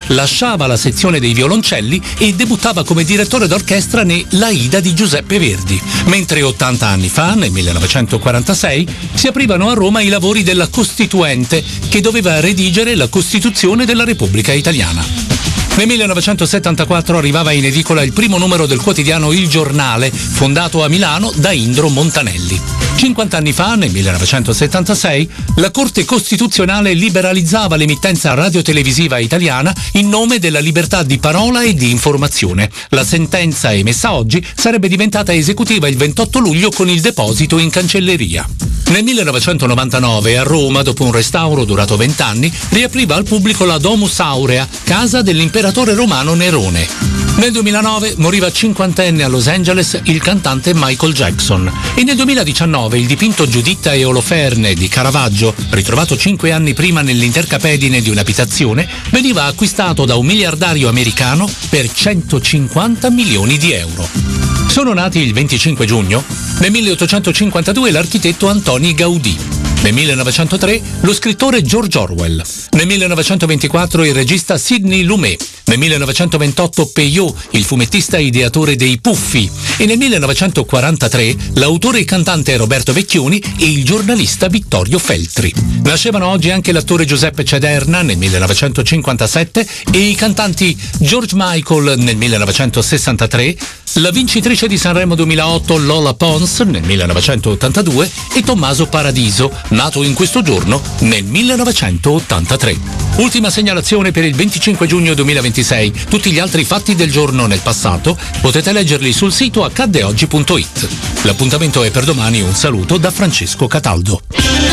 lasciava la sezione dei violoncelli e debuttava come direttore d'orchestra ne L'Aida di Giuseppe Verdi, mentre 80 anni fa, nel 1946, si aprivano a Roma i lavori della Costituente, che doveva redigere la Costituzione della Repubblica Italiana. Nel 1974 arrivava in edicola il primo numero del quotidiano Il Giornale, fondato a Milano da Indro Montanelli. 50 anni fa, nel 1976, la Corte Costituzionale liberalizzava l'emittenza radiotelevisiva italiana in nome della libertà di parola e di informazione. La sentenza emessa oggi sarebbe diventata esecutiva il 28 luglio con il deposito in cancelleria. Nel 1999 a Roma, dopo un restauro durato 20 anni, riapriva al pubblico la Domus Aurea, casa dell'imperatore romano Nerone. Nel 2009 moriva cinquantenne a Los Angeles il cantante Michael Jackson e nel 2019 il dipinto Giuditta e Oloferne di Caravaggio, ritrovato 5 anni prima nell'intercapedine di un'abitazione, veniva acquistato da un miliardario americano per 150 milioni di euro. Sono nati il 25 giugno, nel 1852 l'architetto Antoni Gaudì, nel 1903 lo scrittore George Orwell, nel 1924 il regista Sidney Lumet, nel 1928 Peyo, il fumettista ideatore dei Puffi, e nel 1943 l'autore e cantante Roberto Vecchioni e il giornalista Vittorio Feltri. Nascevano oggi anche l'attore Giuseppe Cederna nel 1957 e i cantanti George Michael nel 1963, la vincitrice di Sanremo 2008 Lola Pons nel 1982 e Tommaso Paradiso, nato in questo giorno nel 1983. Ultima segnalazione per il 25 giugno 2026. Tutti gli altri fatti del giorno nel passato potete leggerli sul sito accaddeoggi.it. L'appuntamento è per domani. Un saluto da Francesco Cataldo.